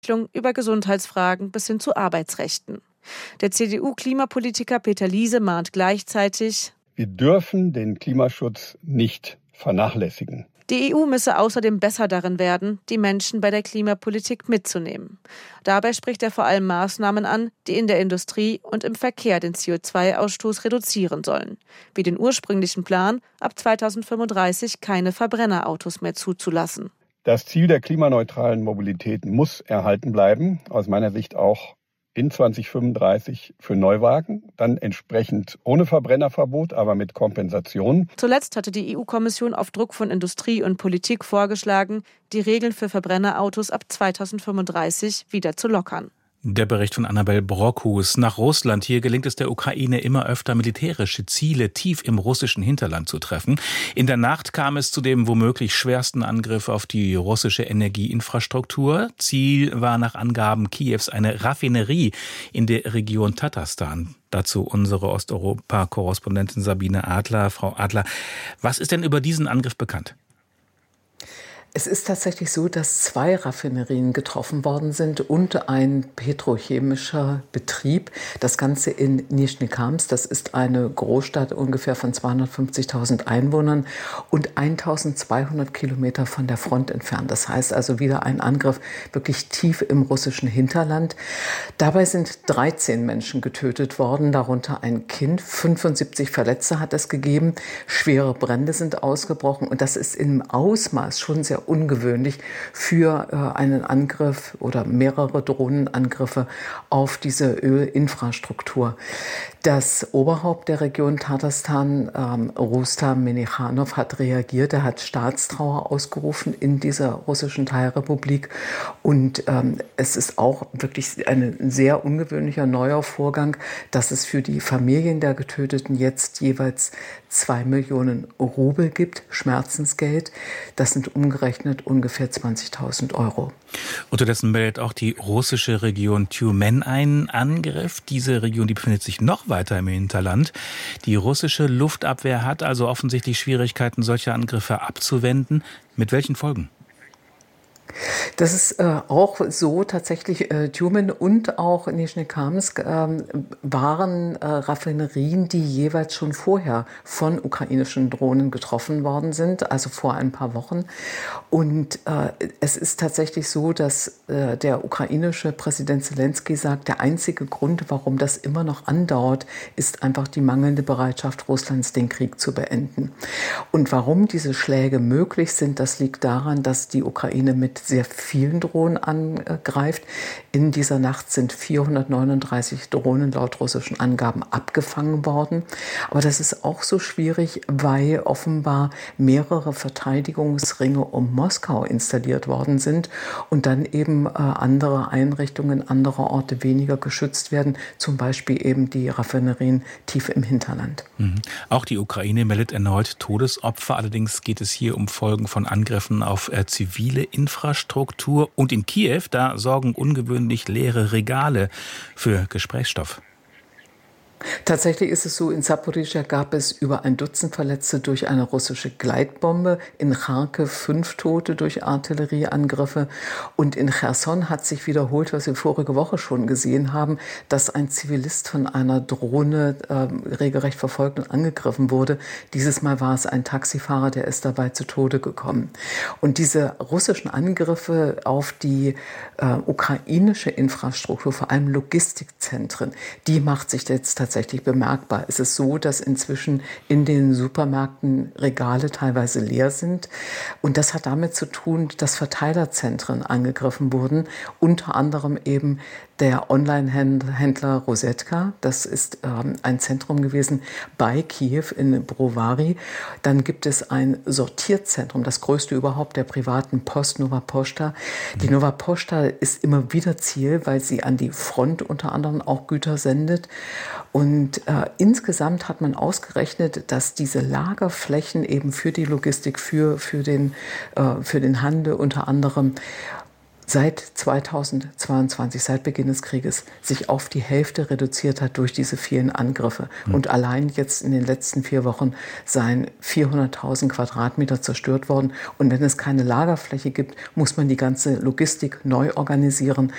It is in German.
über Gesundheitsfragen bis hin zu Arbeitsrechten. Der CDU-Klimapolitiker Peter Liese mahnt gleichzeitig: Wir dürfen den Klimaschutz nicht vernachlässigen. Die EU müsse außerdem besser darin werden, die Menschen bei der Klimapolitik mitzunehmen. Dabei spricht er vor allem Maßnahmen an, die in der Industrie und im Verkehr den CO2-Ausstoß reduzieren sollen, wie den ursprünglichen Plan, ab 2035 keine Verbrennerautos mehr zuzulassen. Das Ziel der klimaneutralen Mobilität muss erhalten bleiben, aus meiner Sicht auch in 2035 für Neuwagen, dann entsprechend ohne Verbrennerverbot, aber mit Kompensation. Zuletzt hatte die EU-Kommission auf Druck von Industrie und Politik vorgeschlagen, die Regeln für Verbrennerautos ab 2035 wieder zu lockern. Der Bericht von Annabel Brockhus. Nach Russland. Hier gelingt es der Ukraine immer öfter, militärische Ziele tief im russischen Hinterland zu treffen. In der Nacht kam es zu dem womöglich schwersten Angriff auf die russische Energieinfrastruktur. Ziel war nach Angaben Kiews eine Raffinerie in der Region Tatarstan. Dazu unsere Osteuropa-Korrespondentin Sabine Adler. Frau Adler, was ist denn über diesen Angriff bekannt? Es ist tatsächlich so, dass 2 Raffinerien getroffen worden sind und ein petrochemischer Betrieb. Das Ganze in Nischni-Kamsk, das ist eine Großstadt ungefähr von 250.000 Einwohnern und 1.200 Kilometer von der Front entfernt. Das heißt also wieder ein Angriff wirklich tief im russischen Hinterland. Dabei sind 13 Menschen getötet worden, darunter ein Kind. 75 Verletzte hat es gegeben. Schwere Brände sind ausgebrochen und das ist im Ausmaß schon sehr ungewöhnlich für einen Angriff oder mehrere Drohnenangriffe auf diese Ölinfrastruktur. Das Oberhaupt der Region Tatarstan, Rustam Minichanov, hat reagiert. Er hat Staatstrauer ausgerufen in dieser russischen Teilrepublik. Und es ist auch wirklich ein sehr ungewöhnlicher neuer Vorgang, dass es für die Familien der Getöteten jetzt jeweils 2 Millionen Rubel gibt, Schmerzensgeld. Das sind umgerechnet ungefähr 20.000 Euro. Unterdessen meldet auch die russische Region Tyumen einen Angriff. Diese Region, die befindet sich noch weiter im Hinterland. Die russische Luftabwehr hat also offensichtlich Schwierigkeiten, solche Angriffe abzuwenden. Mit welchen Folgen? Das ist auch so tatsächlich. Tyumen und auch Nischni-Kamsk waren Raffinerien, die jeweils schon vorher von ukrainischen Drohnen getroffen worden sind, also vor ein paar Wochen. Und es ist tatsächlich so, dass der ukrainische Präsident Selenskyj sagt, der einzige Grund, warum das immer noch andauert, ist einfach die mangelnde Bereitschaft Russlands, den Krieg zu beenden. Und warum diese Schläge möglich sind, das liegt daran, dass die Ukraine mit sehr vielen Drohnen angreift. In dieser Nacht sind 439 Drohnen laut russischen Angaben abgefangen worden. Aber das ist auch so schwierig, weil offenbar mehrere Verteidigungsringe um Moskau installiert worden sind und dann eben andere Einrichtungen, andere Orte weniger geschützt werden, zum Beispiel eben die Raffinerien tief im Hinterland. Auch die Ukraine meldet erneut Todesopfer. Allerdings geht es hier um Folgen von Angriffen auf zivile Infrastruktur. Und in Kiew, da sorgen ungewöhnlich leere Regale für Gesprächsstoff. Tatsächlich ist es so, in Zaporizhzhia gab es über ein Dutzend Verletzte durch eine russische Gleitbombe, in Charkiw 5 Tote durch Artillerieangriffe und in Cherson hat sich wiederholt, was wir vorige Woche schon gesehen haben, dass ein Zivilist von einer Drohne regelrecht verfolgt und angegriffen wurde. Dieses Mal war es ein Taxifahrer, der ist dabei zu Tode gekommen. Und diese russischen Angriffe auf die ukrainische Infrastruktur, vor allem Logistikzentren, die macht sich jetzt tatsächlich bemerkbar. Es ist so, dass inzwischen in den Supermärkten Regale teilweise leer sind. Und das hat damit zu tun, dass Verteilerzentren angegriffen wurden. Unter anderem eben der Online-Händler Rosetka. Das ist ein Zentrum gewesen bei Kiew in Brovary. Dann gibt es ein Sortierzentrum, das größte überhaupt der privaten Post, Nova Pošta. Die Nova Pošta ist immer wieder Ziel, weil sie an die Front unter anderem auch Güter sendet. Und insgesamt hat man ausgerechnet, dass diese Lagerflächen eben für die Logistik, für den Handel unter anderem seit 2022, seit Beginn des Krieges, sich auf die Hälfte reduziert hat durch diese vielen Angriffe. Und allein jetzt in den letzten 4 Wochen seien 400.000 Quadratmeter zerstört worden. Und wenn es keine Lagerfläche gibt, muss man die ganze Logistik neu organisieren.